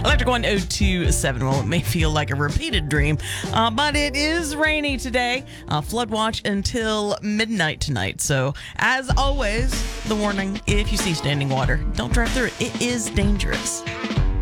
Electric 1027. Well, it may feel like a repeated dream, but it is rainy today. Flood watch until midnight tonight. So, as always, the warning, if you see standing water, don't drive through it. It is dangerous.